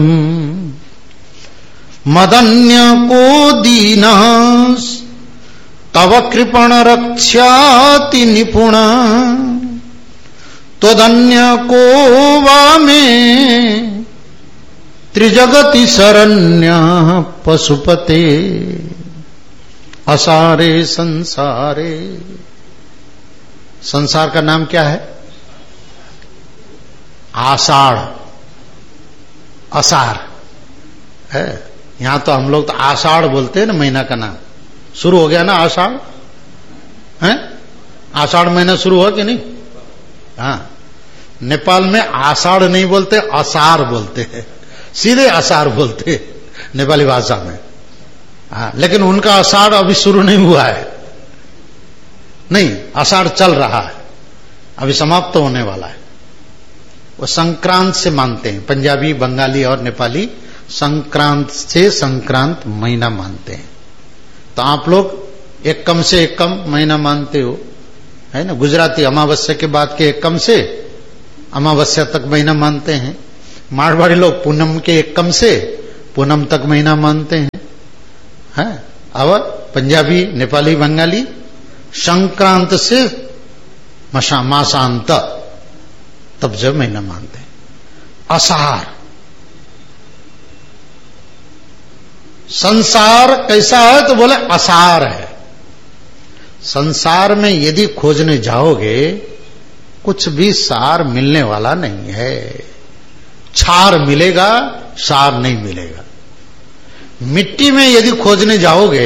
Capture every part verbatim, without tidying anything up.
मदन्य को दीना तव कृपण रक्षाति निपुण तदन्य को वामे त्रिजगति शरण्य पशुपते असारे संसारे। संसार का नाम क्या है? आषाढ़, असार है। यहां तो हम लोग तो आषाढ़ बोलते हैं ना, महीना का नाम शुरू हो गया ना आषाढ़ है। आषाढ़ महीना शुरू हुआ कि नहीं? हाँ, नेपाल में आषाढ़ नहीं बोलते, असार बोलते हैं, सीधे असार बोलते हैं नेपाली भाषा में। हाँ, लेकिन उनका आषाढ़ अभी शुरू नहीं हुआ है, नहीं, आषाढ़ चल रहा है, अभी समाप्त तो होने वाला है। वो संक्रांत से मानते हैं, पंजाबी, बंगाली और नेपाली संक्रांत से संक्रांत महीना मानते हैं। तो आप लोग एकम से एकम महीना मानते हो, है ना। गुजराती अमावस्या के बाद के एकम से अमावस्या तक महीना मानते हैं। मारवाड़ी लोग पूनम के एकम से पूनम तक महीना मानते हैं, है। और पंजाबी, नेपाली, बंगाली संक्रांत से मशा मासांत तब जब महीना मानते हैं। असार, संसार कैसा है तो बोले असार है। संसार में यदि खोजने जाओगे कुछ भी सार मिलने वाला नहीं है। छार मिलेगा, सार नहीं मिलेगा। मिट्टी में यदि खोजने जाओगे,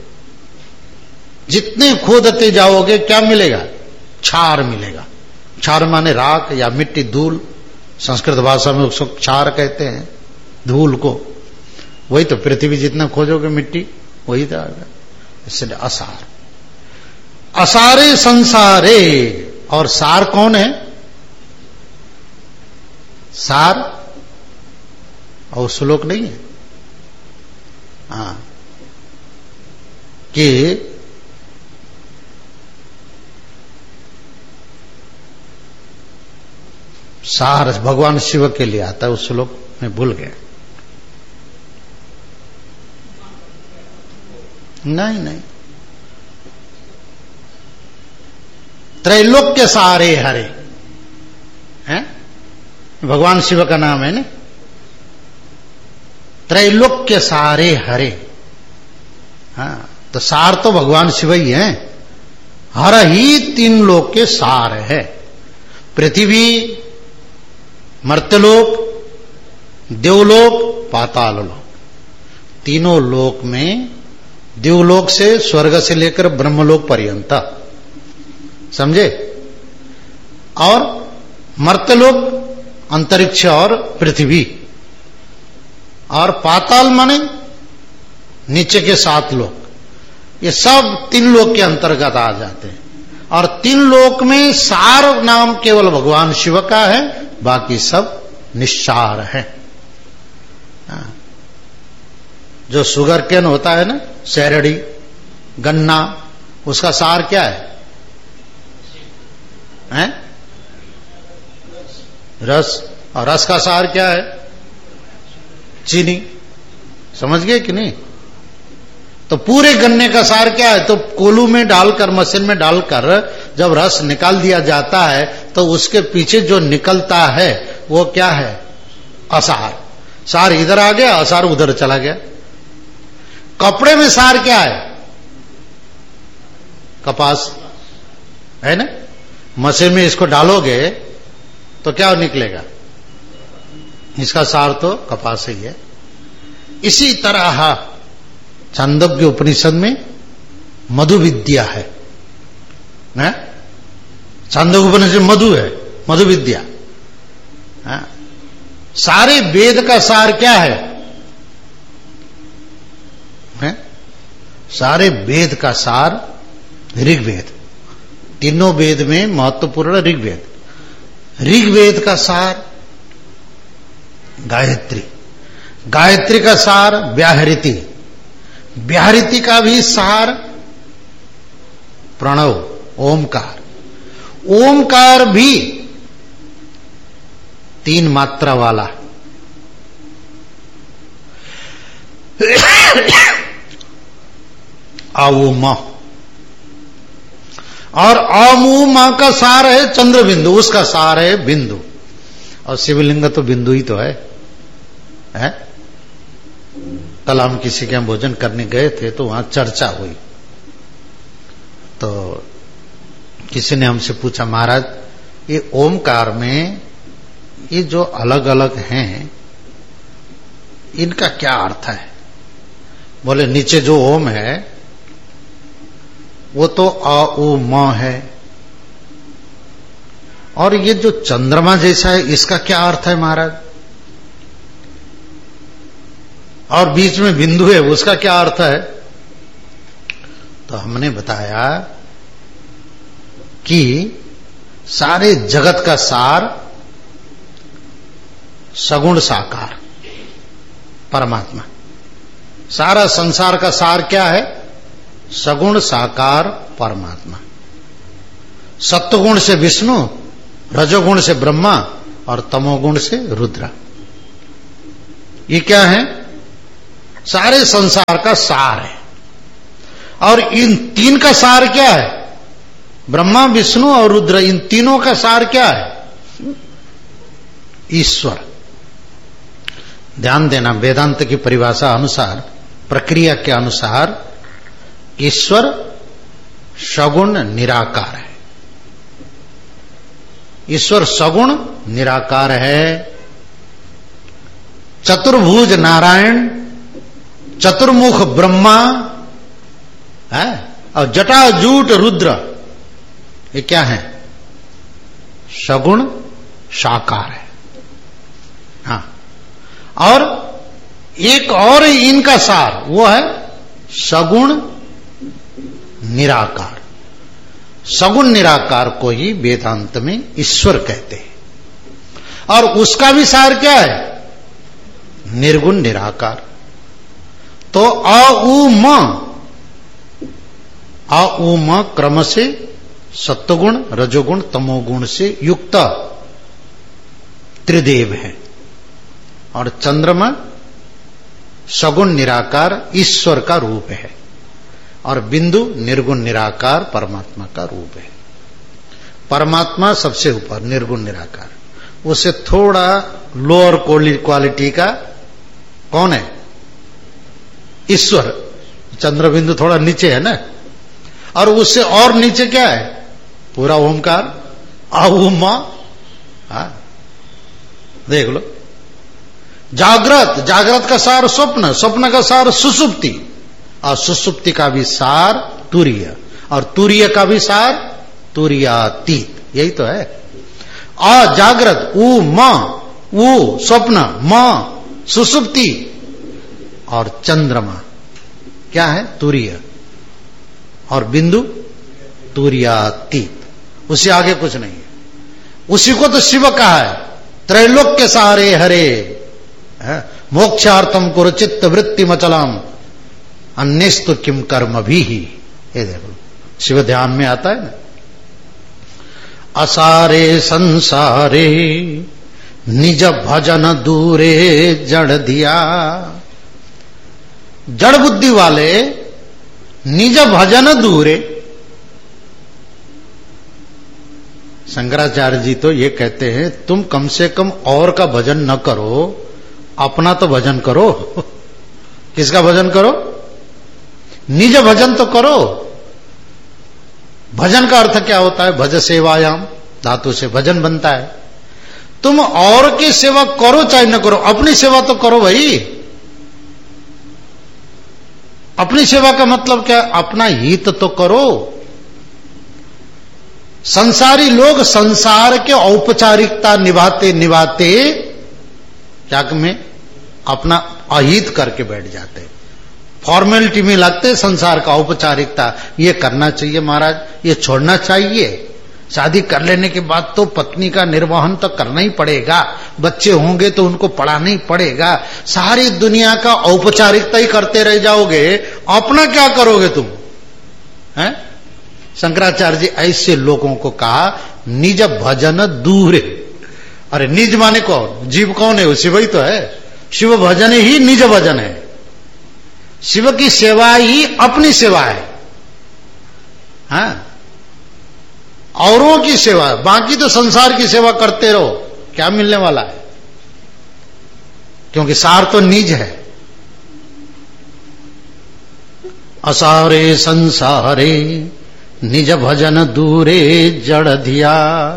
जितने खोदते जाओगे क्या मिलेगा? छार मिलेगा। छार माने राख या मिट्टी, धूल, संस्कृत भाषा में उसको छार कहते हैं, धूल को। वही तो पृथ्वी जितना खोजोगे मिट्टी वही तो आएगा, इसलिए असार। असारे संसारे। और सार कौन है? सार और श्लोक नहीं है, हाँ, कि सार भगवान शिव के लिए आता है, उस श्लोक में भूल गए। नहीं नहीं, त्रैलोक्य सारे हरे हैं, भगवान शिव का नाम है ना। त्रैलोक्य सारे हरे, हाँ, तो सार तो भगवान शिव ही है। हर ही तीन लोक के सार है। पृथ्वी, मर्त्यलोक, देवलोक, पाताल लोक। तीनों लोक में, देवलोक से, स्वर्ग से लेकर ब्रह्मलोक पर्यंत, समझे। और मर्त्यलोक, अंतरिक्ष और पृथ्वी, और पाताल माने नीचे के सात लोक, ये सब तीन लोक के अंतर्गत आ जाते हैं। और तीन लोक में सार नाम केवल भगवान शिव का है, बाकी सब निस्सार है। जो शुगर केन होता है ना, शहरड़ी, गन्ना, उसका सार क्या है? हैं? रस। और रस का सार क्या है? चीनी। समझ गए कि नहीं? तो पूरे गन्ने का सार क्या है? तो कोलू में डालकर, मशीन में डालकर जब रस निकाल दिया जाता है तो उसके पीछे जो निकलता है वो क्या है? असार। सार इधर आ गया, असार उधर चला गया। कपड़े में सार क्या है? कपास, है ना। मशीन में इसको डालोगे तो क्या निकलेगा? इसका सार तो कपास ही है। इसी तरह छांदोग्य उपनिषद में मधु विद्या है, ना? छांदोग्य उपनिषद मधु है, मधु विद्या। है? सारे वेद का सार क्या है? है? सारे वेद का सार ऋग्वेद। तीनों वेद में महत्वपूर्ण ऋग्वेद। ऋग्वेद का सार गायत्री, गायत्री का सार व्याहृति, व्याहृति का भी सार प्रणव, ओमकार। ओमकार भी तीन मात्रा वाला, आऊमा, और अमुमा का सार है चंद्र बिंदु, उसका सार है बिंदु, और शिवलिंग तो बिंदु ही तो है, है? कल हम किसी के यहाँ भोजन करने गए थे तो वहां चर्चा हुई, तो किसी ने हमसे पूछा, महाराज ये ओमकार में ये जो अलग अलग हैं इनका क्या अर्थ है? बोले नीचे जो ओम है वो तो अ उ म है, और ये जो चंद्रमा जैसा है इसका क्या अर्थ है महाराज? और बीच में बिंदु है उसका क्या अर्थ है? तो हमने बताया कि सारे जगत का सार सगुण साकार परमात्मा, सारा संसार का सार क्या है? सगुण साकार परमात्मा। सत्वगुण से विष्णु, रजोगुण से ब्रह्मा और तमोगुण से रुद्र, ये क्या है? सारे संसार का सार है। और इन तीन का सार क्या है? ब्रह्मा, विष्णु और रुद्र, इन तीनों का सार क्या है? ईश्वर। ध्यान देना, वेदांत की परिभाषा अनुसार, प्रक्रिया के अनुसार ईश्वर सगुण निराकार है। ईश्वर सगुण निराकार है। चतुर्भुज नारायण, चतुर्मुख ब्रह्मा है, और जटाजूट रुद्र, ये क्या है? सगुण साकार है। हाँ, और एक और इनका सार वो है सगुण निराकार। सगुण निराकार को ही वेदांत में ईश्वर कहते हैं। और उसका भी सार क्या है? निर्गुण निराकार। तो अ उ म, अ उ म क्रम से सत्वगुण, रजोगुण, तमोगुण से युक्त त्रिदेव है, और चंद्रमा सगुण निराकार ईश्वर का रूप है, और बिंदु निर्गुण निराकार परमात्मा का रूप है। परमात्मा सबसे ऊपर निर्गुण निराकार, उससे थोड़ा लोअर क्वालिटी का कौन है? ईश्वर। चंद्र बिंदु थोड़ा नीचे है ना, और उससे और नीचे क्या है? पूरा ओमकार, आउमा। हाँ, देख लो। जागृत, जागृत का सार स्वप्न, स्वप्न का सार सुसुप्ति, और सुसुप्ति का भी सार तुरीय, और तुरीय का भी सार तुरीयातीत। यही तो है। अ जागृत, उ म, उ स्वप्न, म सुसुप्ति, और चंद्रमा क्या है? तुरीय, और बिंदु तुरीयातीत। उससे आगे कुछ नहीं है। उसी को तो शिव कहा है, त्रैलोक्य सारे हरे मोक्षार्थम कुरु चित्त वृत्ति मचलम अन्यस्तु किम कर्म भी ही। ये देखो, शिव ध्यान में आता है ना। असारे संसारे निज भजन दूरे जड़ दिया। जड़ बुद्धि वाले निज भजन दूरे। शंकराचार्य जी तो ये कहते हैं, तुम कम से कम और का भजन न करो, अपना तो भजन करो। किसका भजन करो? निज भजन तो करो। भजन का अर्थ क्या होता है? भज सेवायाम धातु से भजन बनता है। तुम और की सेवा करो चाहे न करो, अपनी सेवा तो करो भाई। अपनी सेवा का मतलब क्या? अपना हित तो करो। संसारी लोग संसार के औपचारिकता निभाते निभाते क्या में अपना अहित करके बैठ जाते, फॉर्मेलिटी में लगते संसार का औपचारिकता। ये करना चाहिए महाराज, ये छोड़ना चाहिए। शादी कर लेने के बाद तो पत्नी का निर्वहन तो करना ही पड़ेगा, बच्चे होंगे तो उनको पढ़ाना ही पड़ेगा। सारी दुनिया का औपचारिकता ही करते रह जाओगे, अपना क्या करोगे तुम? हैं? शंकराचार्य जी ऐसे लोगों को कहा निज भजन दूर। अरे निज माने कौन? जीव कौन है? वो शिव ही तो है। शिव भजन ही निज भजन है। शिव की सेवा ही अपनी सेवा है। हाँ, औरों की सेवा, बाकी तो संसार की सेवा करते रहो, क्या मिलने वाला है? क्योंकि सार तो निज है। असारे संसारे निज भजन दूरे जड़ धिया,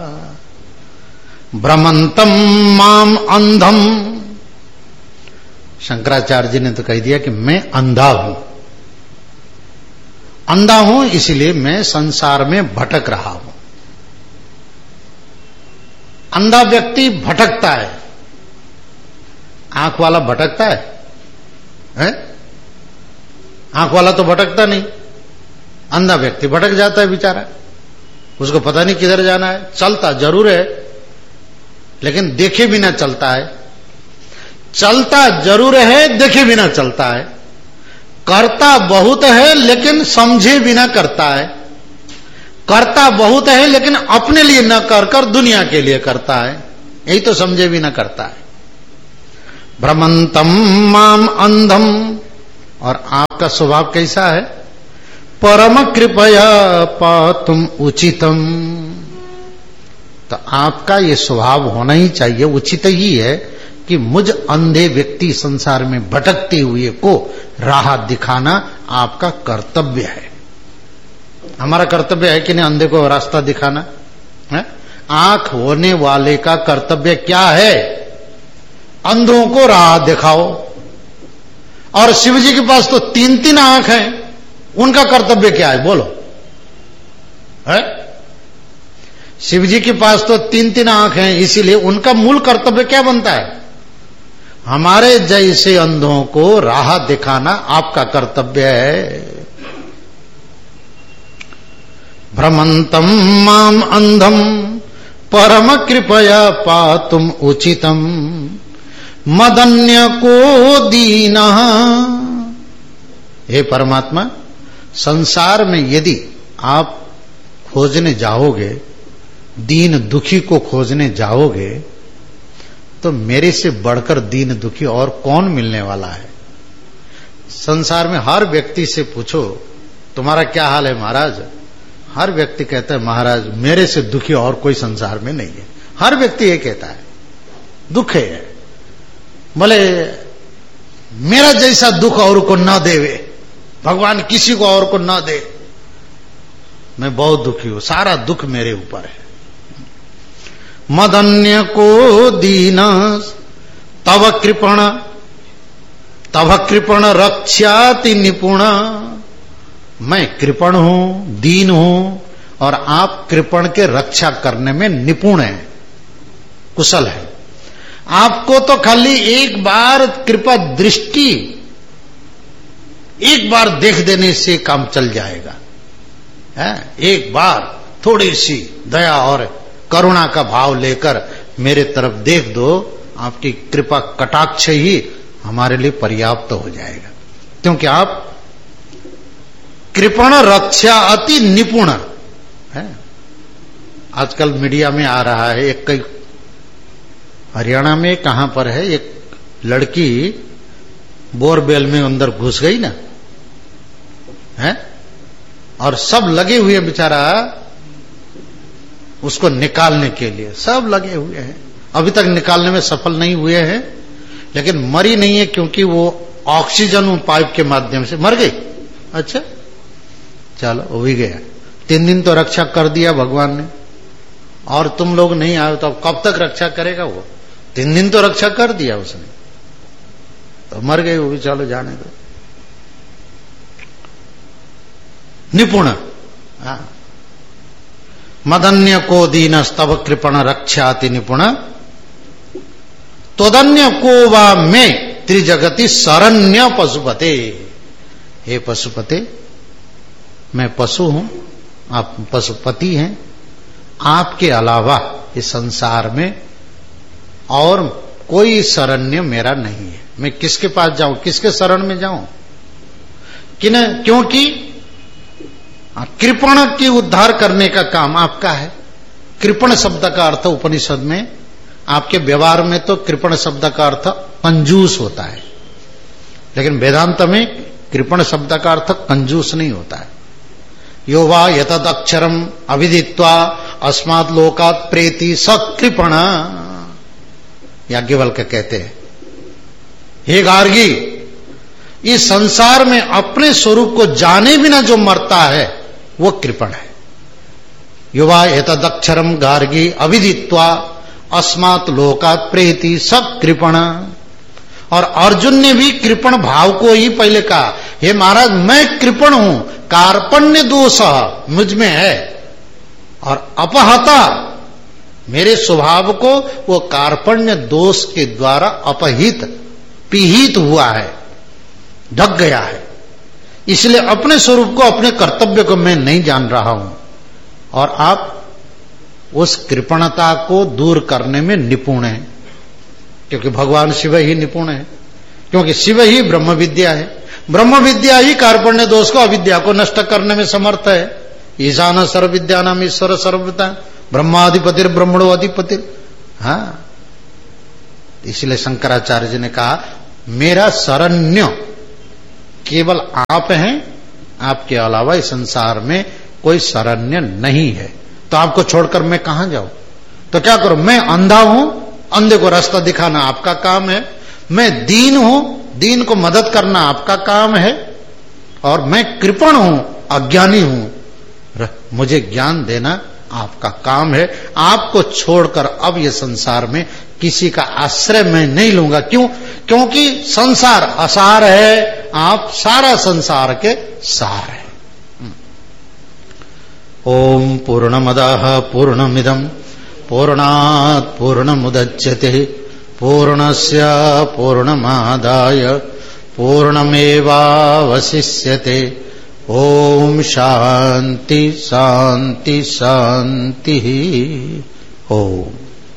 भ्रमंतम माम अंधम। शंकराचार्य जी ने तो कह दिया कि मैं अंधा हूं, अंधा हूं इसलिए मैं संसार में भटक रहा हूं। अंधा व्यक्ति भटकता है, आंख वाला भटकता है, है? आंख वाला तो भटकता नहीं, अंधा व्यक्ति भटक जाता है बेचारा, उसको पता नहीं किधर जाना है। चलता जरूर है लेकिन देखे बिना चलता है, चलता जरूर है देखे बिना चलता है, करता बहुत है लेकिन समझे बिना करता है, करता बहुत है लेकिन अपने लिए न कर कर दुनिया के लिए करता है, यही तो समझे बिना करता है। भ्रमंतम माम अंधम। और आपका स्वभाव कैसा है? परम कृपया पातुम उचितम। तो आपका ये स्वभाव होना ही चाहिए, उचित ही है कि मुझ अंधे व्यक्ति संसार में भटकते हुए को राह दिखाना आपका कर्तव्य है। हमारा कर्तव्य है कि नहीं अंधे को रास्ता दिखाना है? आंख होने वाले का कर्तव्य क्या है? अंधों को राह दिखाओ। और शिव जी के पास तो तीन तीन आंख हैं, उनका कर्तव्य क्या है बोलो? है? शिव जी के पास तो तीन तीन आंख हैं, इसीलिए उनका मूल कर्तव्य क्या बनता है? हमारे जैसे अंधों को राह दिखाना आपका कर्तव्य है। भ्रमंतम माम अंधम परम कृपया पातुम उचितम, मदन्य को दीना। हे परमात्मा, संसार में यदि आप खोजने जाओगे, दीन दुखी को खोजने जाओगे, तो मेरे से बढ़कर दीन दुखी और कौन मिलने वाला है? संसार में हर व्यक्ति से पूछो तुम्हारा क्या हाल है महाराज, हर व्यक्ति कहता है महाराज मेरे से दुखी और कोई संसार में नहीं है। हर व्यक्ति ये कहता है दुख है, बोले मेरा जैसा दुख और को न देवे, भगवान किसी को और को न दे, मैं बहुत दुखी हूं, सारा दुख मेरे ऊपर है। मदन्य को दीन तव कृपण, तव कृपण रक्षाति निपुण। मैं कृपण हूं, दीन हूं, और आप कृपण के रक्षा करने में निपुण हैं, कुशल है। आपको तो खाली एक बार कृपा दृष्टि, एक बार देख देने से काम चल जाएगा है? एक बार थोड़ी सी दया और करुणा का भाव लेकर मेरे तरफ देख दो, आपकी कृपा कटाक्ष ही हमारे लिए पर्याप्त हो जाएगा। क्योंकि आप कृपण रक्षा अति निपुण है। आजकल मीडिया में आ रहा है, एक कई हरियाणा में कहां पर है, एक लड़की बोरवेल में अंदर घुस गई ना है, और सब लगे हुए बेचारा उसको निकालने के लिए, सब लगे हुए हैं, अभी तक निकालने में सफल नहीं हुए हैं, लेकिन मरी नहीं है क्योंकि वो ऑक्सीजन पाइप के माध्यम से मर गई। अच्छा चलो वो भी गया, तीन दिन तो रक्षा कर दिया भगवान ने, और तुम लोग नहीं आए तो कब तक रक्षा करेगा वो? तीन दिन तो रक्षा कर दिया उसने, तो मर गए वो भी, चलो जाने दो। निपुण मदन्य को दीन स्तव कृपण रक्षाति निपुण, तोदन्य को वा में त्रिजगति शरण्य पशुपते। हे पशुपते, मैं पशु हूं, आप पशुपति हैं, आपके अलावा इस संसार में और कोई शरण्य मेरा नहीं है। मैं किसके पास जाऊं, किसके शरण में जाऊं? कि न, क्योंकि कृपण की उद्धार करने का काम आपका है। कृपण शब्द का अर्थ उपनिषद में, आपके व्यवहार में तो कृपण शब्द का अर्थ कंजूस होता है, लेकिन वेदांत में कृपण शब्द का अर्थ कंजूस नहीं होता है। यो वा यतद अक्षरम अविदित्वा अस्मात् लोकात् प्रेति स कृपण, याज्ञवल्क्य कहते हैं, हे गार्गी, इस संसार में अपने स्वरूप को जाने बिना जो मरता है वो कृपण है। युवा एतदक्षरम गार्गी अविदित्वा अस्मात् लोकात् प्रेति सब कृपण। और अर्जुन ने भी कृपण भाव को ही पहले कहा, हे महाराज मैं कृपण हूं, कार्पण्य दोष मुझ में है, और अपहता, मेरे स्वभाव को वो कार्पण्य दोष के द्वारा अपहित पीहित हुआ है, ढक गया है। इसलिए अपने स्वरूप को, अपने कर्तव्य को मैं नहीं जान रहा हूं, और आप उस कृपणता को दूर करने में निपुण हैं, क्योंकि भगवान शिव ही निपुण है, क्योंकि शिव ही ब्रह्म विद्या है। ब्रह्म विद्या ही कार्पण्य दोष को, अविद्या को नष्ट करने में समर्थ है। ईशान सर्व विद्या नाम ईश्वर सर्वविद्या ब्रह्माधिपतिर ब्रह्मणो अधिपतिर। हाँ, इसलिए शंकराचार्य जी ने कहा मेरा शरण्य केवल आप हैं, आपके अलावा इस संसार में कोई शरण्य नहीं है। तो आपको छोड़कर मैं कहां जाऊं? तो क्या करूं? मैं अंधा हूं, अंधे को रास्ता दिखाना आपका काम है। मैं दीन हूं, दीन को मदद करना आपका काम है। और मैं कृपण हूं, अज्ञानी हूं, मुझे ज्ञान देना आपका काम है। आपको छोड़कर अब ये संसार में किसी का आश्रय मैं नहीं लूंगा। क्यों? क्योंकि संसार असार है, आप सारा संसार के सार है। ओम पूर्णमदः पूर्णमिदं पूर्णात् पूर्णमुदच्यते पूर्णस्य पूर्णमादाय पूर्णमेवावशिष्यते। ओम शांति शांति शांति। ओम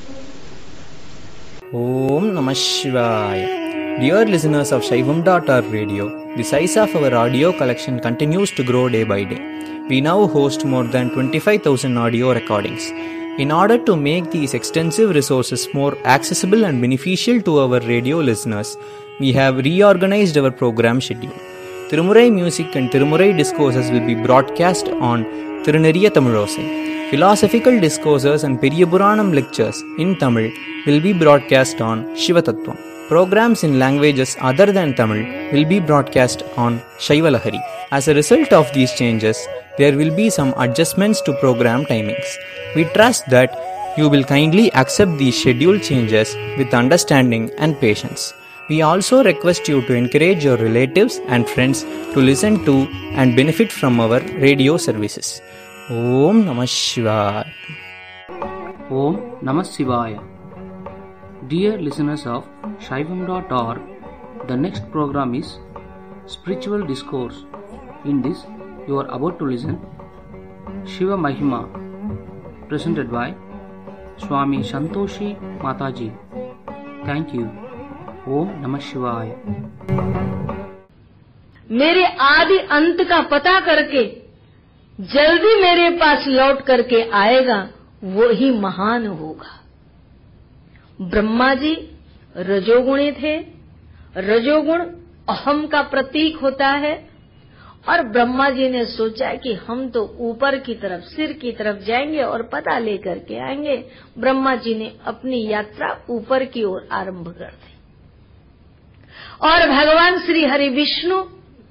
Om Namah Shivaya. Dear listeners of Shaivam dot org radio, the size of our audio collection continues to grow day by day. We now host more than twenty-five thousand audio recordings. In order to make these extensive resources more accessible and beneficial to our radio listeners, we have reorganized our program schedule. Tirumurai music and Tirumurai discourses will be broadcast on Tiruneriya Tamilosai. Philosophical discourses and Periyapuranam lectures in Tamil will be broadcast on Shivatattvam. Programs in languages other than Tamil will be broadcast on Shaivalahari. As a result of these changes, there will be some adjustments to program timings. We trust that you will kindly accept these schedule changes with understanding and patience. We also request you to encourage your relatives and friends to listen to and benefit from our radio services. Om Namah Shivaya. Om Namah Shivaya. Dear listeners of Shaivam dot org, the next program is Spiritual Discourse. In this, you are about to listen Shiva Mahima, presented by Swami Santoshi Mataji. Thank you. Om Namah Shivaya. मेरे आदि अंत का पता करके जल्दी मेरे पास लौट करके आएगा, वो ही महान होगा। ब्रह्मा जी रजोगुणी थे। रजोगुण अहम का प्रतीक होता है, और ब्रह्मा जी ने सोचा कि हम तो ऊपर की तरफ, सिर की तरफ जाएंगे और पता लेकर के आएंगे। ब्रह्मा जी ने अपनी यात्रा ऊपर की ओर आरंभ कर दी, और भगवान श्री हरि विष्णु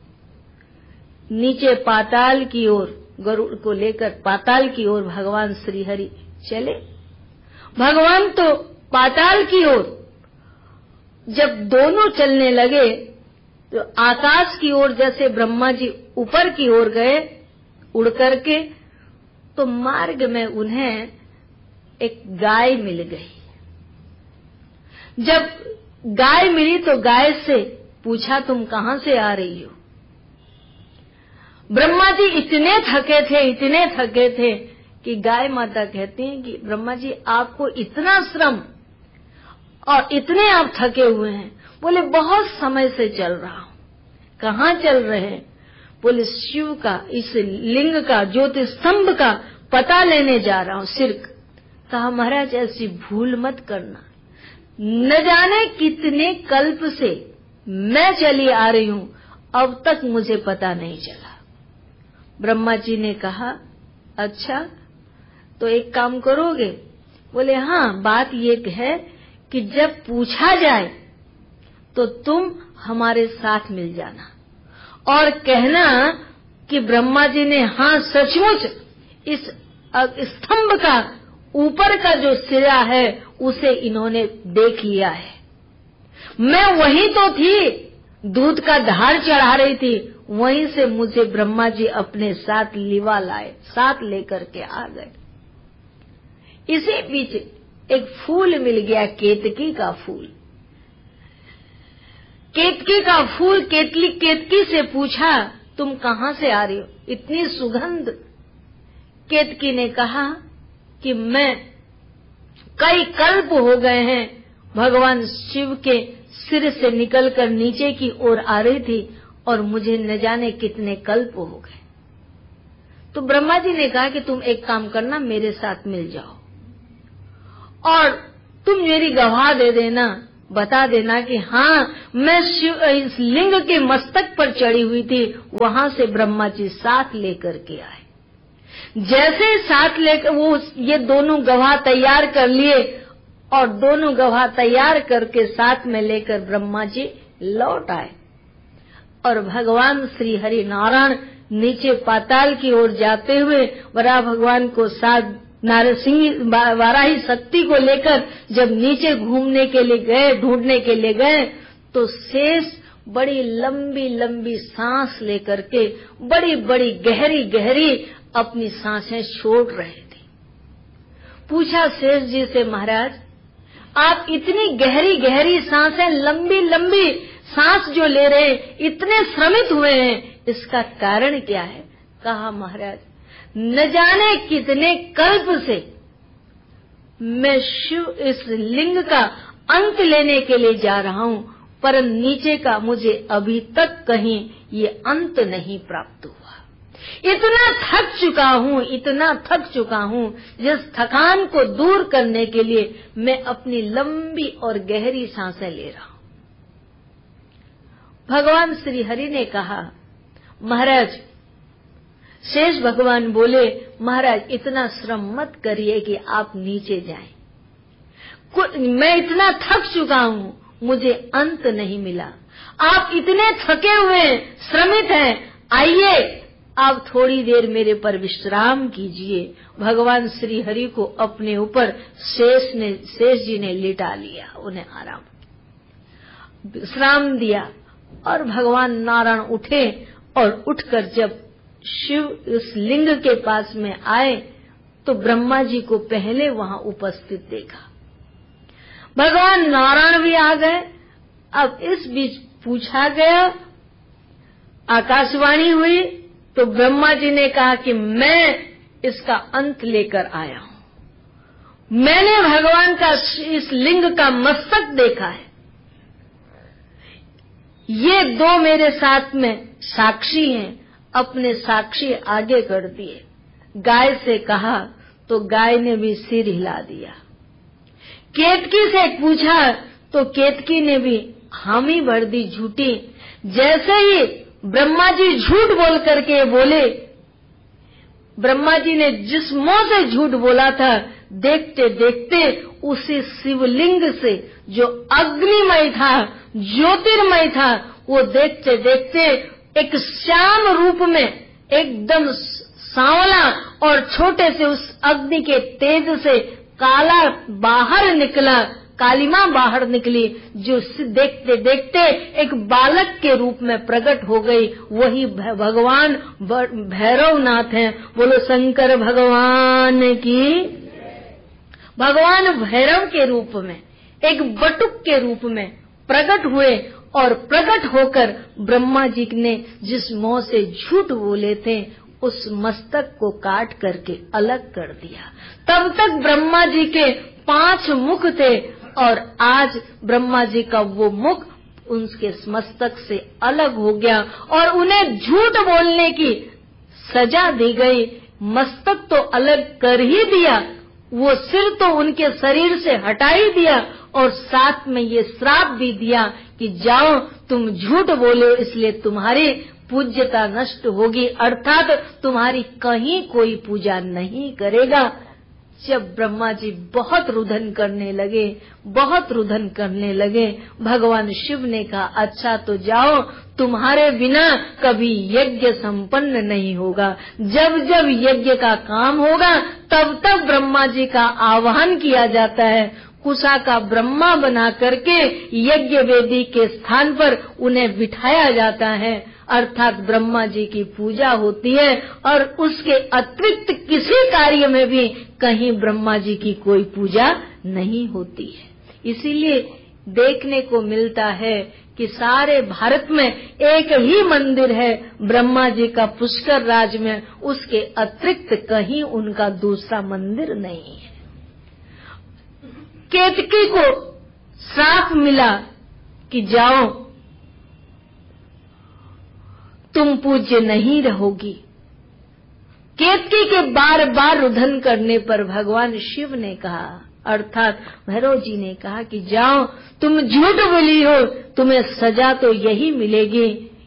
नीचे पाताल की ओर गरुड़ को लेकर पाताल की ओर भगवान श्री हरि चले। भगवान तो पाताल की ओर जब दोनों चलने लगे तो आकाश की ओर जैसे ब्रह्मा जी ऊपर की ओर गए उड़ करके, तो मार्ग में उन्हें एक गाय मिल गई। जब गाय मिली तो गाय से पूछा, तुम कहां से आ रही हो? ब्रह्मा जी इतने थके थे, इतने थके थे कि गाय माता कहती हैं कि ब्रह्मा जी आपको इतना श्रम और इतने आप थके हुए हैं। बोले बहुत समय से चल रहा हूं। कहां चल रहे हैं? बोले शिव का, इस लिंग का, ज्योति स्तंभ का पता लेने जा रहा हूं, सिर। कहा महाराज ऐसी भूल मत करना, न जाने कितने कल्प से मैं चली आ रही हूं, अब तक मुझे पता नहीं चला। ब्रह्मा जी ने कहा, अच्छा तो एक काम करोगे? बोले हाँ, बात ये है कि जब पूछा जाए तो तुम हमारे साथ मिल जाना और कहना कि ब्रह्मा जी ने हाँ सचमुच इस स्तंभ का ऊपर का जो सिरा है उसे इन्होंने देख लिया है। मैं वही तो थी, दूध का धार चढ़ा रही थी, वहीं से मुझे ब्रह्मा जी अपने साथ लिवा लाए, साथ लेकर के आ गए। इसी बीच एक फूल मिल गया, केतकी का फूल। केतकी का फूल केतली केतकी से पूछा, तुम कहाँ से आ रही हो, इतनी सुगंध? केतकी ने कहा कि मैं कई कल्प हो गए हैं भगवान शिव के सिर से निकलकर नीचे की ओर आ रही थी और मुझे न जाने कितने कल्प हो गए। तो ब्रह्मा जी ने कहा कि तुम एक काम करना, मेरे साथ मिल जाओ और तुम मेरी गवाह दे देना, बता देना कि हाँ मैं शिव इस लिंग के मस्तक पर चढ़ी हुई थी, वहां से ब्रह्मा जी साथ लेकर के आए। जैसे साथ लेकर वो ये दोनों गवाह तैयार कर लिए और दोनों गवाह तैयार करके साथ में लेकर ब्रह्मा जी लौट आए और भगवान श्री हरि नारायण नीचे पाताल की ओर जाते हुए वराह भगवान को साथ नारसिंह वाराही शक्ति को लेकर जब नीचे घूमने के लिए गए, ढूंढने के लिए गए, तो शेष बड़ी लंबी लंबी सांस लेकर के बड़ी बड़ी गहरी गहरी अपनी सांसें छोड़ रहे थे। पूछा शेष जी से, महाराज आप इतनी गहरी गहरी सांसें, लंबी लंबी सांस जो ले रहे हैं, इतने श्रमित हुए हैं, इसका कारण क्या है? कहा महाराज न जाने कितने कल्प से मैं शिव इस लिंग का अंत लेने के लिए जा रहा हूँ, पर नीचे का मुझे अभी तक कहीं ये अंत नहीं प्राप्त हुआ। इतना थक चुका हूँ, इतना थक चुका हूँ, जिस थकान को दूर करने के लिए मैं अपनी लंबी और गहरी सांसें ले रहा हूँ। भगवान श्री हरि ने कहा, महाराज, शेष भगवान बोले, महाराज इतना श्रम मत करिए कि आप नीचे जाएं। मैं इतना थक चुका हूँ, मुझे अंत नहीं मिला। आप इतने थके हुए हैं, श्रमित हैं, आइए आप थोड़ी देर मेरे पर विश्राम कीजिए। भगवान श्री हरि को अपने ऊपर शेष ने शेष जी ने लिटा लिया, उन्हें आराम विश्राम दिया और भगवान नारायण उठे और उठकर जब शिव उस लिंग के पास में आए तो ब्रह्मा जी को पहले वहां उपस्थित देखा। भगवान नारायण भी आ गए। अब इस बीच पूछा गया, आकाशवाणी हुई तो ब्रह्मा जी ने कहा कि मैं इसका अंत लेकर आया हूं। मैंने भगवान का इस लिंग का मस्तक देखा है। ये दो मेरे साथ में साक्षी हैं, अपने साक्षी आगे कर दिए। गाय से कहा तो गाय ने भी सिर हिला दिया। केतकी से पूछा तो केतकी ने भी हामी भर दी झूठी। जैसे ही ब्रह्मा जी झूठ बोल करके बोले, ब्रह्मा जी ने जिस मुंह से झूठ बोला था, देखते देखते उसी शिवलिंग से जो अग्निमय था, ज्योतिर्मय था, वो देखते देखते एक श्याम रूप में एकदम सांवला और छोटे से उस अग्नि के तेज से काला बाहर निकला, कालिमा बाहर निकली, जो देखते देखते एक बालक के रूप में प्रकट हो गई। वही भगवान भैरवनाथ हैं। बोलो शंकर भगवान की। भगवान भैरव के रूप में, एक बटुक के रूप में प्रकट हुए और प्रकट होकर ब्रह्मा जी ने जिस मुंह से झूठ बोले थे उस मस्तक को काट करके अलग कर दिया। तब तक ब्रह्मा जी के पांच मुख थे और आज ब्रह्मा जी का वो मुख उनके मस्तक से अलग हो गया और उन्हें झूठ बोलने की सजा दी गई। मस्तक तो अलग कर ही दिया, वो सिर तो उनके शरीर से हटा ही दिया और साथ में ये श्राप भी दिया कि जाओ तुम झूठ बोले हो इसलिए तुम्हारी पूज्यता नष्ट होगी, अर्थात तुम्हारी कहीं कोई पूजा नहीं करेगा। जब ब्रह्मा जी बहुत रुदन करने लगे, बहुत रुदन करने लगे, भगवान शिव ने कहा अच्छा तो जाओ, तुम्हारे बिना कभी यज्ञ संपन्न नहीं होगा। जब जब यज्ञ का काम होगा तब तब ब्रह्मा जी का आवाहन किया जाता है, कुशा का ब्रह्मा बना करके यज्ञ वेदी के स्थान पर उन्हें बिठाया जाता है, अर्थात ब्रह्मा जी की पूजा होती है और उसके अतिरिक्त किसी कार्य में भी कहीं ब्रह्मा जी की कोई पूजा नहीं होती है। इसीलिए देखने को मिलता है कि सारे भारत में एक ही मंदिर है ब्रह्मा जी का पुष्कर राज में, उसके अतिरिक्त कहीं उनका दूसरा मंदिर नहीं है। केतकी को श्राप मिला कि जाओ तुम पूज्य नहीं रहोगी। केतकी के बार बार रुदन करने पर भगवान शिव ने कहा, अर्थात भैरव जी ने कहा कि जाओ तुम झूठ बोली हो, तुम्हें सजा तो यही मिलेगी,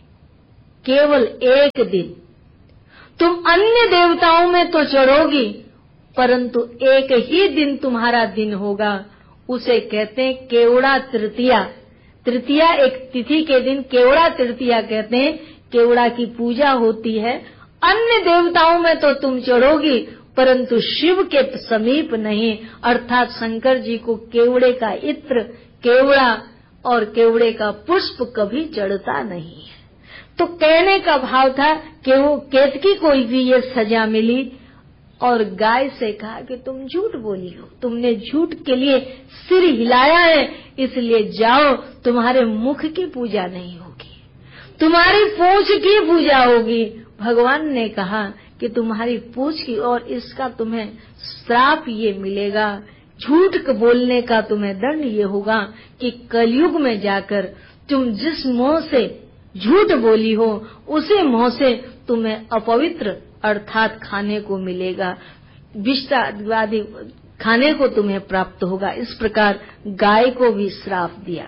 केवल एक दिन। तुम अन्य देवताओं में तो चढ़ोगी परंतु एक ही दिन तुम्हारा दिन होगा, उसे कहते हैं केवड़ा तृतीया। तृतीया एक तिथि के दिन केवड़ा तृतीया कहते हैं, केवड़ा की पूजा होती है। अन्य देवताओं में तो तुम चढ़ोगी परंतु शिव के समीप नहीं, अर्थात शंकर जी को केवड़े का इत्र, केवड़ा और केवड़े का पुष्प कभी चढ़ता नहीं है। तो कहने का भाव था कि वो केतकी को भी ये सजा मिली और गाय से कहा कि तुम झूठ बोली हो, तुमने झूठ के लिए सिर हिलाया है, इसलिए जाओ तुम्हारे मुख की पूजा नहीं होगी, तुम्हारी पूंछ की पूजा होगी। भगवान ने कहा कि तुम्हारी पूंछ की, और इसका तुम्हें श्राप ये मिलेगा, झूठ बोलने का तुम्हें दंड ये होगा कि कलयुग में जाकर तुम जिस मुंह से झूठ बोली हो उसी मुंह से तुम्हें अपवित्र अर्थात खाने को मिलेगा, विष्टादि खाने को तुम्हें प्राप्त होगा। इस प्रकार गाय को भी श्राप दिया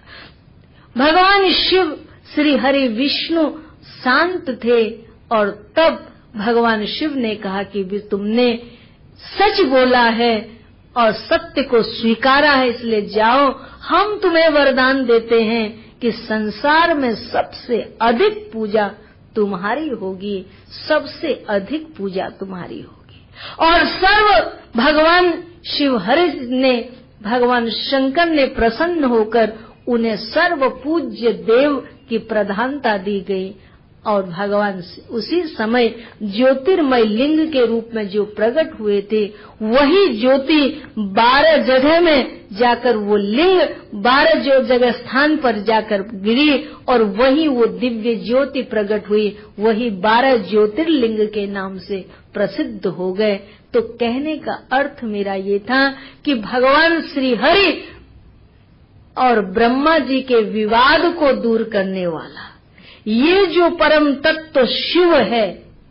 गया। भगवान शिव श्री हरि विष्णु शांत थे और तब भगवान शिव ने कहा कि भी तुमने सच बोला है और सत्य को स्वीकारा है, इसलिए जाओ हम तुम्हें वरदान देते हैं कि संसार में सबसे अधिक पूजा तुम्हारी होगी, सबसे अधिक पूजा तुम्हारी होगी। और सर्व भगवान शिव हरि ने, भगवान शंकर ने प्रसन्न होकर उन्हें सर्व पूज्य देव की प्रधानता दी गई और भगवान उसी समय ज्योतिर्मय लिंग के रूप में जो प्रकट हुए थे वही ज्योति बारह जगह में जाकर वो लिंग बारह जो जगह स्थान पर जाकर गिरी और वही वो दिव्य ज्योति प्रकट हुई, वही बारह ज्योतिर्लिंग के नाम से प्रसिद्ध हो गए। तो कहने का अर्थ मेरा ये था कि भगवान श्री हरि और ब्रह्मा जी के विवाद को दूर करने वाला ये जो परम तत्व शिव है,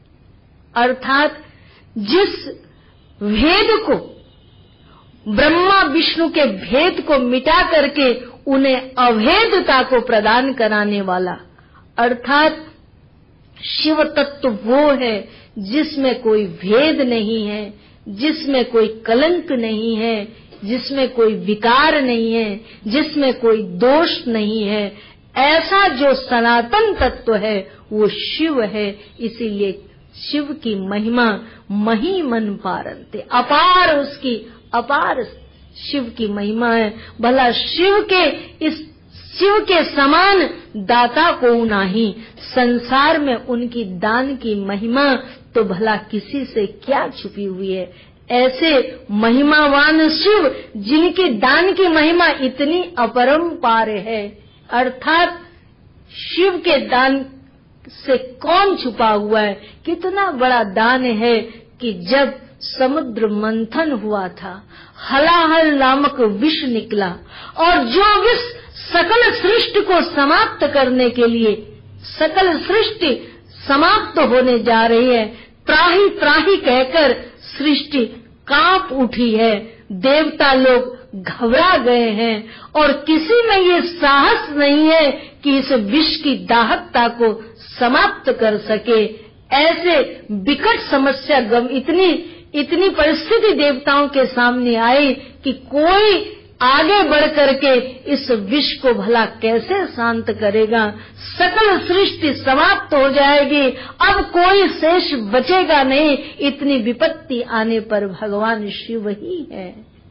अर्थात जिस भेद को ब्रह्मा विष्णु के भेद को मिटा करके उन्हें अभेदता को प्रदान कराने वाला, अर्थात शिव तत्व वो है जिसमें कोई भेद नहीं है, जिसमें कोई कलंक नहीं है, जिसमें कोई विकार नहीं है, जिसमें कोई दोष नहीं है। ऐसा जो सनातन तत्व है वो शिव है। इसीलिए शिव की महिमा महिमन पारंते, अपार उसकी अपार शिव की महिमा है। भला शिव के इस शिव के समान दाता को नहीं, संसार में उनकी दान की महिमा तो भला किसी से क्या छुपी हुई है। ऐसे महिमावान शिव जिनके दान की महिमा इतनी अपरंपार है, अर्थात शिव के दान से कौन छुपा हुआ है। कितना बड़ा दान है कि जब समुद्र मंथन हुआ था, हलाहल नामक विष निकला और जो विष सकल सृष्टि को समाप्त करने के लिए, सकल सृष्टि समाप्त होने जा रही है, त्राही त्राही कहकर सृष्टि कांप उठी है। देवता लोग घबरा गए हैं और किसी में ये साहस नहीं है कि इस विष की दाहकता को समाप्त कर सके। ऐसे विकट समस्या गम इतनी इतनी परिस्थिति देवताओं के सामने आई कि कोई आगे बढ़ करके इस विष को भला कैसे शांत करेगा। सकल सृष्टि समाप्त हो जाएगी, अब कोई शेष बचेगा नहीं। इतनी विपत्ति आने पर भगवान शिव ही है।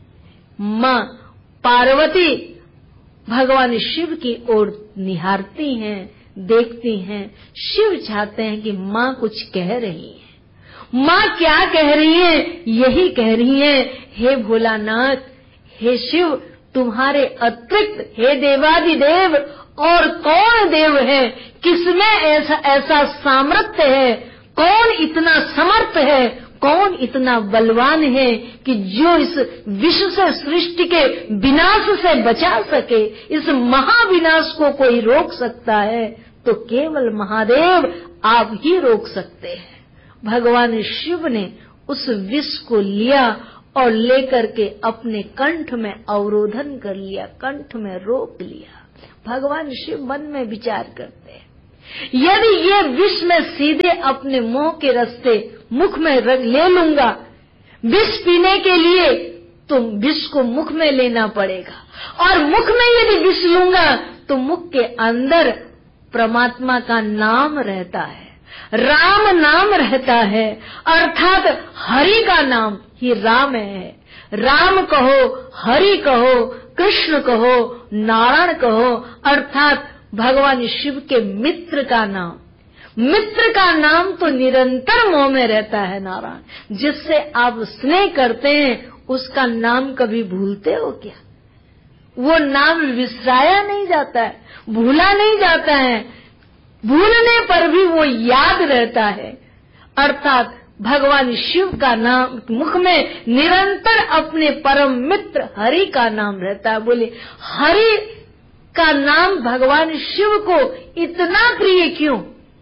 माँ पार्वती भगवान शिव की ओर निहारती हैं, देखती हैं। शिव चाहते हैं कि माँ कुछ कह रही है। माँ क्या कह रही है? यही कह रही है, हे भोलानाथ, हे शिव, तुम्हारे अतिरिक्त हे देवादिदेव और कौन देव है? किसमें ऐसा ऐसा सामर्थ्य है? कौन इतना समर्थ है? कौन इतना बलवान है कि जो इस विश्व से सृष्टि के विनाश से बचा सके? इस महाविनाश को कोई रोक सकता है तो केवल महादेव आप ही रोक सकते हैं। भगवान शिव ने उस विष को लिया और लेकर के अपने कंठ में अवरोधन कर लिया, कंठ में रोक लिया। भगवान शिव मन में विचार करते हैं, यदि ये विष में सीधे अपने मुंह के रास्ते मुख में ले लूंगा, विष पीने के लिए तो विष को मुख में लेना पड़ेगा, और मुख में यदि विष लूंगा तो मुख के अंदर परमात्मा का नाम रहता है, राम नाम रहता है, अर्थात हरि का नाम ही राम है। राम कहो, हरि कहो, कृष्ण कहो, नारायण कहो, अर्थात भगवान शिव के मित्र का नाम। मित्र का नाम तो निरंतर मुंह में रहता है नारायण। जिससे आप स्नेह करते हैं उसका नाम कभी भूलते हो क्या? वो नाम विसराया नहीं जाता है, भूला नहीं जाता है, भूलने पर भी वो याद रहता है। अर्थात भगवान शिव का नाम मुख में निरंतर अपने परम मित्र हरि का नाम रहता है। बोले हरि का नाम भगवान शिव को इतना प्रिय क्यों?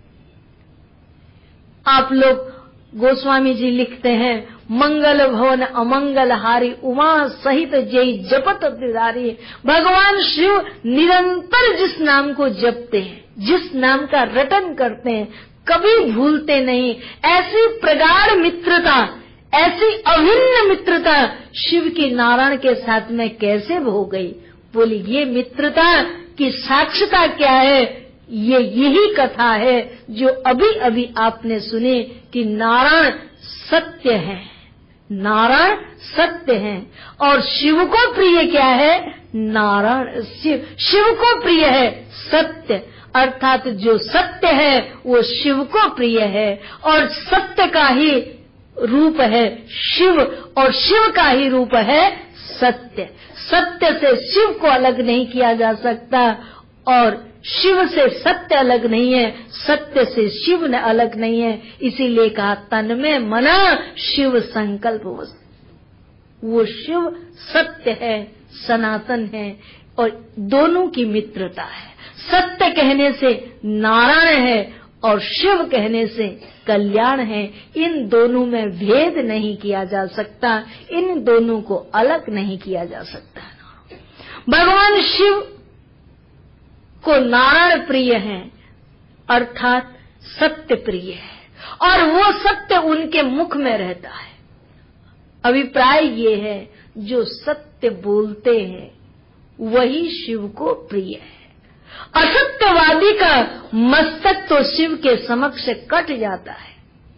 आप लोग गोस्वामी जी लिखते हैं, मंगल भवन अमंगल हारी उमा सहित जय जपत त्रिधारी। भगवान शिव निरंतर जिस नाम को जपते हैं, जिस नाम का रटन करते हैं, कभी भूलते नहीं। ऐसी प्रगाढ़ मित्रता, ऐसी अभिन्न मित्रता शिव की नारायण के साथ में कैसे हो गई? बोली ये मित्रता की साक्षता क्या है? ये यही कथा है जो अभी अभी आपने सुनी कि नारायण सत्य है, नारायण सत्य है। और शिव को प्रिय क्या है? नारायण शिव शिव को प्रिय है सत्य, अर्थात जो सत्य है वो शिव को प्रिय है, और सत्य का ही रूप है शिव, और शिव का ही रूप है सत्य। सत्य से शिव को अलग नहीं किया जा सकता, और शिव से सत्य अलग नहीं है, सत्य से शिव ने अलग नहीं है। इसीलिए कहा तन में मना शिव संकल्प वस्तु। वो शिव सत्य है, सनातन है, और दोनों की मित्रता है। सत्य कहने से नारायण है और शिव कहने से कल्याण है। इन दोनों में भेद नहीं किया जा सकता, इन दोनों को अलग नहीं किया जा सकता। भगवान शिव को नारायण प्रिय है, अर्थात सत्य प्रिय है, और वो सत्य उनके मुख में रहता है। अभिप्राय ये है, जो सत्य बोलते हैं वही शिव को प्रिय है। असत्यवादी का मस्तक तो शिव के समक्ष कट जाता है।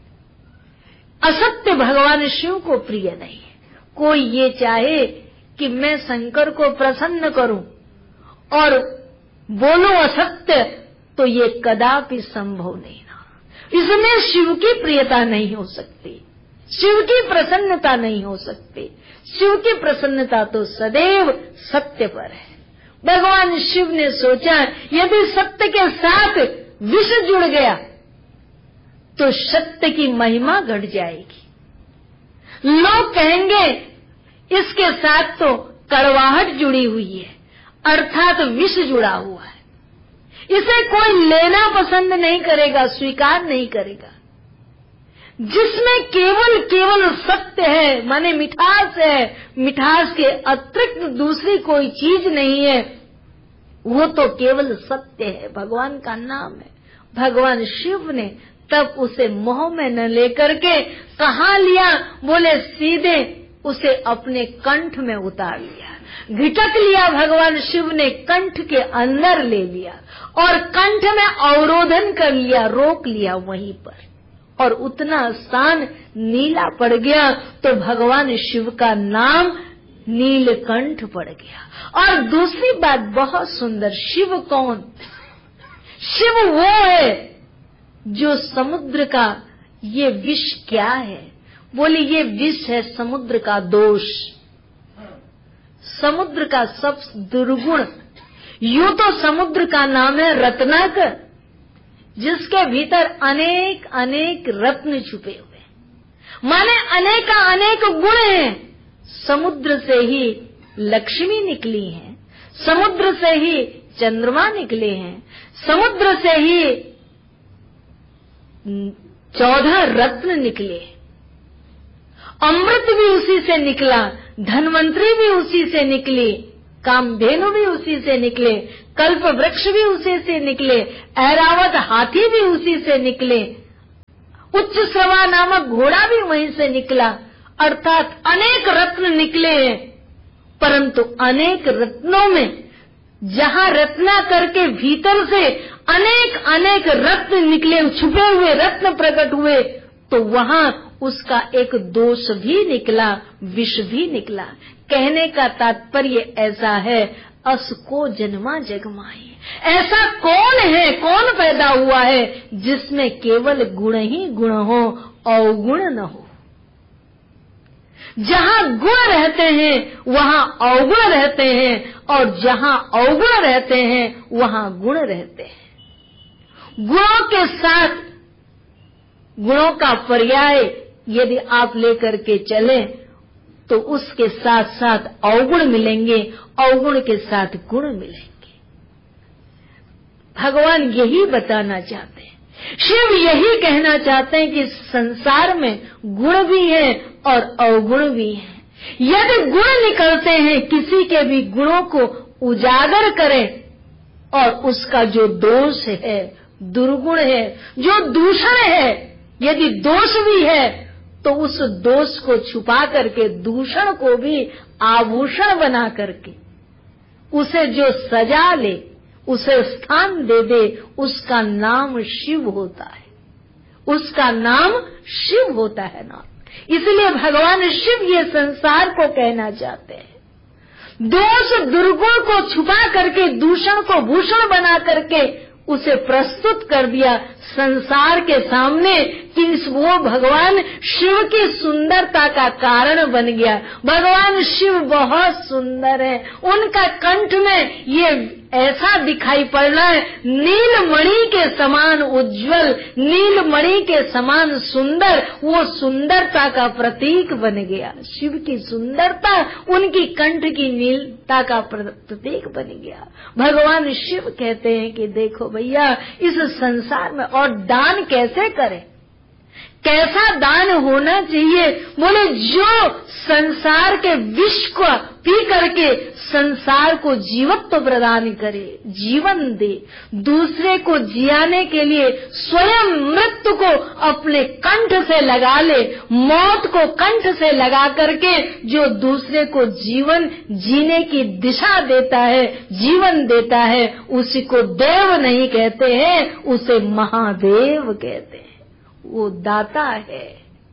असत्य भगवान शिव को प्रिय नहीं है। कोई ये चाहे कि मैं शंकर को प्रसन्न करूं और बोलो असत्य, तो ये कदापि संभव नहीं ना। इसमें शिव की प्रियता नहीं हो सकती, शिव की प्रसन्नता नहीं हो सकती। शिव की प्रसन्नता तो सदैव सत्य पर है। भगवान शिव ने सोचा यदि सत्य के साथ विष जुड़ गया तो सत्य की महिमा घट जाएगी। लोग कहेंगे इसके साथ तो कड़वाहट जुड़ी हुई है, अर्थात विष जुड़ा हुआ है, इसे कोई लेना पसंद नहीं करेगा, स्वीकार नहीं करेगा। जिसमें केवल केवल सत्य है, माने मिठास है, मिठास के अतिरिक्त दूसरी कोई चीज नहीं है, वो तो केवल सत्य है, भगवान का नाम है। भगवान शिव ने तब उसे मोह में न लेकर के कहाँ लिया? बोले सीधे उसे अपने कंठ में उतार लिया, घिटक लिया। भगवान शिव ने कंठ के अंदर ले लिया और कंठ में अवरोधन कर लिया, रोक लिया वहीं पर, और उतना स्थान नीला पड़ गया तो भगवान शिव का नाम नीलकंठ पड़ गया। और दूसरी बात बहुत सुंदर, शिव कौन? शिव वो है जो समुद्र का ये विष क्या है? बोले ये विष है समुद्र का दोष, समुद्र का सब दुर्गुण। यूं तो समुद्र का नाम है रत्नाकर, जिसके भीतर अनेक अनेक रत्न छुपे हुए, माने अनेक अनेक गुण हैं। समुद्र से ही लक्ष्मी निकली है, समुद्र से ही चंद्रमा निकले हैं, समुद्र से ही चौदह रत्न निकले, अमृत भी उसी से निकला, धनवंतरी भी उसी से निकली, कामधेनु भी उसी से निकले, कल्प वृक्ष भी उसी से निकले, ऐरावत हाथी भी उसी से निकले, उच्च श्रवा नामक घोड़ा भी वहीं से निकला। अर्थात अनेक रत्न निकले हैं, परंतु अनेक रत्नों में जहां रत्ना करके भीतर से अनेक अनेक रत्न निकले, छुपे हुए रत्न प्रकट हुए, तो वहां उसका एक दोष भी निकला, विष भी निकला। कहने का तात्पर्य ऐसा है, अस को जन्मा जगमाई, ऐसा कौन है, कौन पैदा हुआ है जिसमें केवल गुण ही गुण हो, अवगुण न हो। जहां गुण रहते हैं वहां अवगुण रहते हैं, और जहां अवगुण रहते हैं वहां गुण रहते हैं। गुणों के साथ गुणों का पर्याय यदि आप लेकर के चलें तो उसके साथ साथ अवगुण मिलेंगे, अवगुण के साथ गुण मिलेंगे। भगवान यही बताना चाहते हैं, शिव यही कहना चाहते हैं कि संसार में गुण भी है और अवगुण भी है। यदि गुण निकलते हैं, किसी के भी गुणों को उजागर करें और उसका जो दोष है, दुर्गुण है, जो दूषण है, यदि दोष भी है तो उस दोष को छुपा करके, दूषण को भी आभूषण बना करके उसे जो सजा ले, उसे स्थान दे दे, उसका नाम शिव होता है, उसका नाम शिव होता है ना। इसलिए भगवान शिव ये संसार को कहना चाहते हैं, दोष दुर्गुण को छुपा करके, दूषण को भूषण बना करके उसे प्रस्तुत कर दिया संसार के सामने कि वो भगवान शिव की सुंदरता का कारण बन गया। भगवान शिव बहुत सुंदर है, उनका कंठ में ये ऐसा दिखाई पड़ रहा है, नीलमणि के समान उज्जवल, नीलमणि के समान सुंदर, वो सुंदरता का प्रतीक बन गया। शिव की सुंदरता उनकी कंठ की नीलता का प्रतीक बन गया। भगवान शिव कहते हैं कि देखो भैया, इस संसार में और दान कैसे करें, कैसा दान होना चाहिए? बोले जो संसार के विष को पी करके संसार को जीवत्व प्रदान करे, जीवन दे, दूसरे को जियाने के लिए स्वयं मृत्यु को अपने कंठ से लगा ले, मौत को कंठ से लगा करके जो दूसरे को जीवन जीने की दिशा देता है, जीवन देता है, उसी को देव नहीं कहते हैं, उसे महादेव कहते हैं। वो दाता है।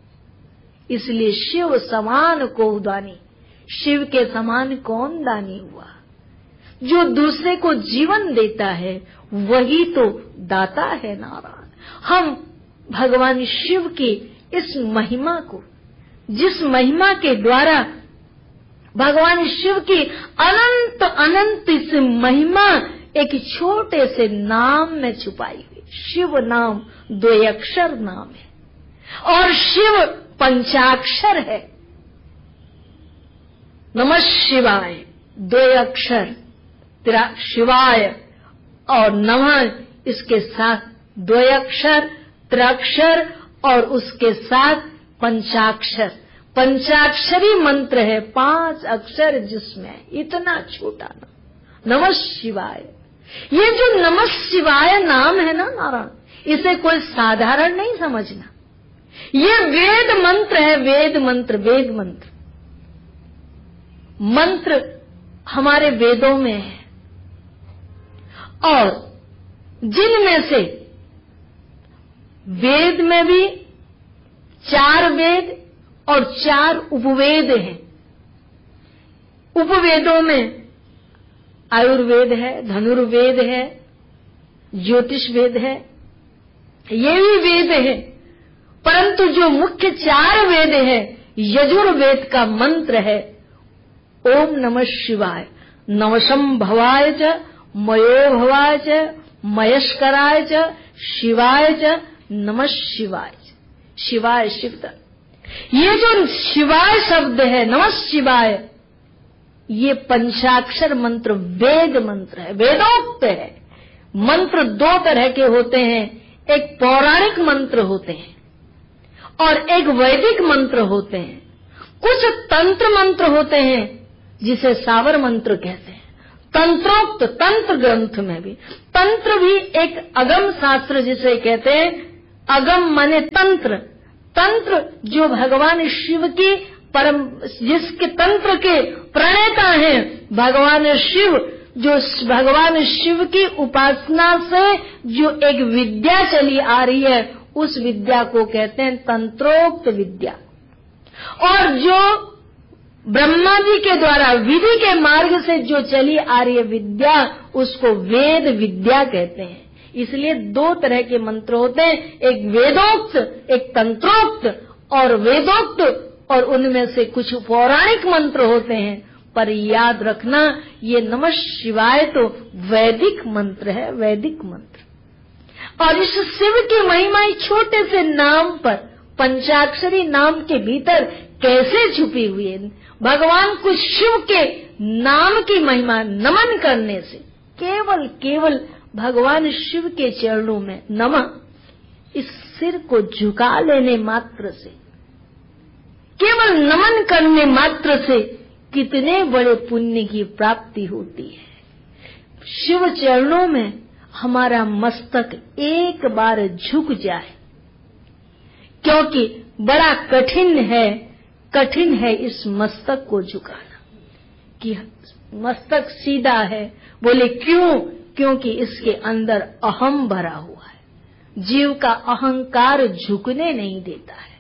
इसलिए शिव समान को दानी, शिव के समान कौन दानी हुआ? जो दूसरे को जीवन देता है वही तो दाता है नारायण। हम भगवान शिव की इस महिमा को, जिस महिमा के द्वारा भगवान शिव की अनंत अनंत इस महिमा एक छोटे से नाम में छुपाई हुई। शिव नाम दो अक्षर नाम है और शिव पंचाक्षर है। नमः शिवाय दो अक्षर, तेरा शिवाय और नमः इसके साथ दो अक्षर, त्रिअक्षर और उसके साथ पंचाक्षर, पंचाक्षरी मंत्र है, पांच अक्षर जिसमें, इतना छोटा नाम नमः शिवाय। ये जो नमः शिवाय नाम है ना नारायण, इसे कोई साधारण नहीं समझना। ये वेद मंत्र है, वेद मंत्र, वेद मंत्र। मंत्र हमारे वेदों में है और जिनमें से वेद में भी चार वेद और चार उपवेद हैं। उपवेदों में आयुर्वेद है, धनुर्वेद है, ज्योतिष वेद है, ये भी वेद है। परंतु जो मुख्य चार वेद है, यजुर्वेद का मंत्र है ओम नमः शिवाय। नवशं भवाय च, मयो भवाय च, मयस्कराय च, शिवाय च, नमः शिवाय। शिवाय शिव। ये जो शिवाय शब्द है, नमः शिवाय, ये पंचाक्षर मंत्र वेद मंत्र है, वेदोक्त है। मंत्र दो तरह के होते हैं, एक पौराणिक मंत्र होते हैं और एक वैदिक मंत्र होते हैं। कुछ तंत्र मंत्र होते हैं जिसे सावर मंत्र कहते हैं। तंत्रोक्त, तंत्र ग्रंथ में भी, तंत्र भी एक अगम शास्त्र जिसे कहते हैं, अगम माने तंत्र। तंत्र जो भगवान शिव की परम, जिसके तंत्र के प्रणेता हैं भगवान शिव, जो भगवान शिव की उपासना से जो एक विद्या चली आ रही है, उस विद्या को कहते हैं तंत्रोक्त विद्या। और जो ब्रह्मा जी के द्वारा विधि के मार्ग से जो चली आ रही है विद्या, उसको वेद विद्या कहते हैं। इसलिए दो तरह के मंत्र होते हैं, एक वेदोक्त, एक तंत्रोक्त। और वेदोक्त और उनमें से कुछ पौराणिक मंत्र होते हैं। पर याद रखना, ये नमः शिवाय तो वैदिक मंत्र है, वैदिक मंत्र। और इस शिव की महिमा छोटे से नाम पर, पंचाक्षरी नाम के भीतर कैसे छुपी हुई है। भगवान को शिव के नाम की महिमा नमन करने से, केवल केवल भगवान शिव के चरणों में नमः, इस सिर को झुका लेने मात्र से, केवल नमन करने मात्र से कितने बड़े पुण्य की प्राप्ति होती है। शिव चरणों में हमारा मस्तक एक बार झुक जाए, क्योंकि बड़ा कठिन है, कठिन है इस मस्तक को झुकाना कि मस्तक सीधा है। बोले क्यों? क्योंकि इसके अंदर अहम भरा हुआ है। जीव का अहंकार झुकने नहीं देता है।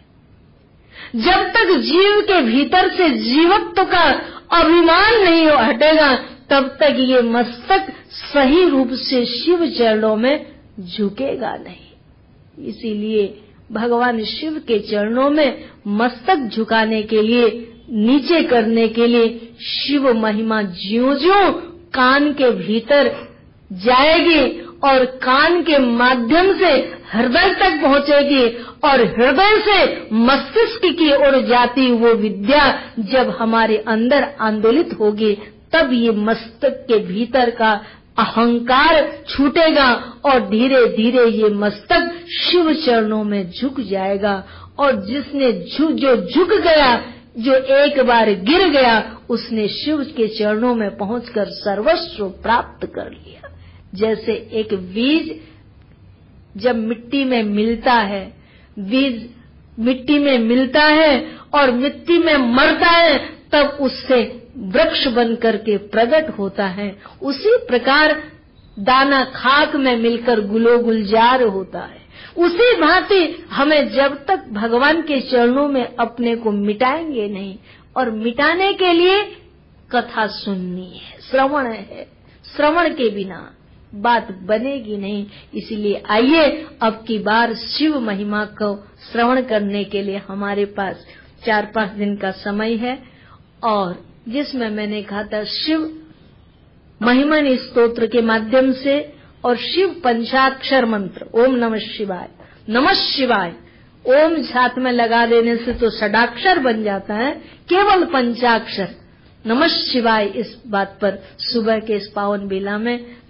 जब तक जीव के भीतर से जीवत्व का अभिमान नहीं हटेगा, तब तक ये मस्तक सही रूप से शिव चरणों में झुकेगा नहीं। इसीलिए भगवान शिव के चरणों में मस्तक झुकाने के लिए, नीचे करने के लिए शिव महिमा ज्यों-ज्यों कान के भीतर जाएगी और कान के माध्यम से हृदय तक पहुंचेगी और हृदय से मस्तिष्क की ओर जाती वो विद्या जब हमारे अंदर आंदोलित होगी, तब ये मस्तक के भीतर का अहंकार छूटेगा और धीरे धीरे ये मस्तक शिव चरणों में झुक जाएगा। और जिसने झुक जो झुक गया, जो एक बार गिर गया, उसने शिव के चरणों में पहुंचकर सर्वस्व प्राप्त कर लिया। जैसे एक बीज जब मिट्टी में मिलता है, बीज मिट्टी में मिलता है और मिट्टी में मरता है, तब उससे वृक्ष बन करके प्रकट होता है। उसी प्रकार दाना खाक में मिलकर गुलो गुलजार होता है। उसी भांति हमें जब तक भगवान के चरणों में अपने को मिटाएंगे नहीं, और मिटाने के लिए कथा सुननी है, श्रवण है। श्रवण के बिना बात बनेगी नहीं। इसलिए आइए अब की बार शिव महिमा को श्रवण करने के लिए हमारे पास चार पांच दिन का समय है, और जिसमें मैंने कहा था शिव महिमन स्तोत्र के माध्यम से और शिव पंचाक्षर मंत्र ओम नमः शिवाय, नमः शिवाय, ओम साथ में लगा देने से तो षडाक्षर बन जाता है, केवल पंचाक्षर नमः शिवाय। इस बात पर सुबह के इस पावन बेला में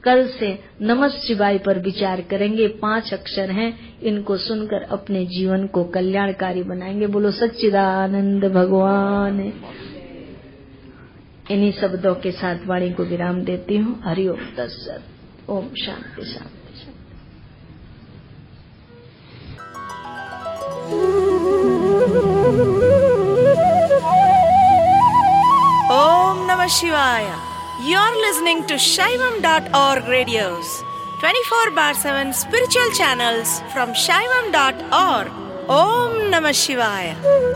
कल से नमः शिवाय पर विचार करेंगे। पांच अक्षर हैं, इनको सुनकर अपने जीवन को कल्याणकारी बनाएंगे। बोलो सच्चिदानंद भगवान। इन्हीं शब्दों के साथ वाणी को विराम देती हूँ। हरिओम तत्सत। ओम शांति शांति शांति। Om Namah Shivaya. You're listening to Shaivam dot org radios, twenty-four bar seven spiritual channels from Shaivam dot org. Om Namah Shivaya.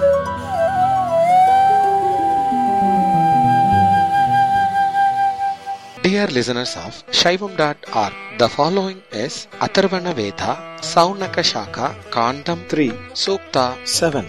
Dear listeners of Shaivam dot org, the following is Atharvana Veda, Saunaka Shaka, Kandam three, Sukta seven.